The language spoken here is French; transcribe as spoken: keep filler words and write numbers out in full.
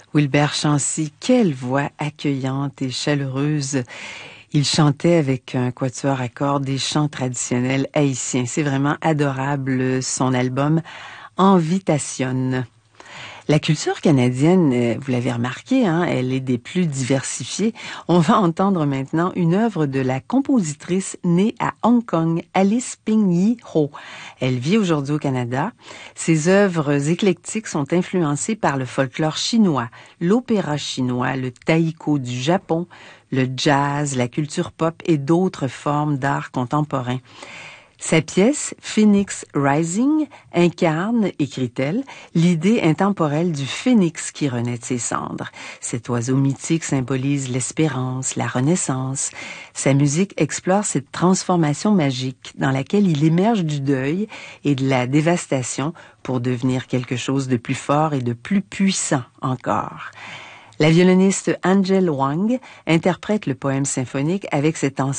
Wilbert Chancy, quelle voix accueillante et chaleureuse. Il chantait avec un quatuor à cordes des chants traditionnels haïtiens. C'est vraiment adorable, son album Envitation. La culture canadienne, vous l'avez remarqué, hein, elle est des plus diversifiées. On va entendre maintenant une œuvre de la compositrice née à Hong Kong, Alice Ping-Yi Ho. Elle vit aujourd'hui au Canada. Ses œuvres éclectiques sont influencées par le folklore chinois, l'opéra chinois, le taiko du Japon, le jazz, la culture pop et d'autres formes d'art contemporain. Sa pièce, Phoenix Rising, incarne, écrit-elle, l'idée intemporelle du phénix qui renaît de ses cendres. Cet oiseau mythique symbolise l'espérance, la renaissance. Sa musique explore cette transformation magique dans laquelle il émerge du deuil et de la dévastation pour devenir quelque chose de plus fort et de plus puissant encore. La violoniste Angel Wang interprète le poème symphonique avec cet ensemble